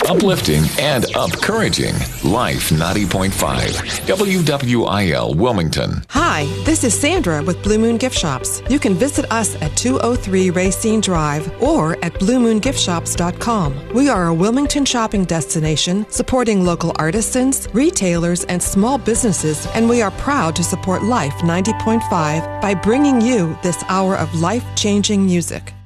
Uplifting and encouraging. Life 90.5. WWIL Wilmington. Hi, this is Sandra with Blue Moon Gift Shops. You can visit us at 203 Racine Drive or at bluemoongiftshops.com. We are a Wilmington shopping destination supporting local artisans, retailers, and small businesses, and we are proud to support Life 90.5 by bringing you this hour of life-changing music.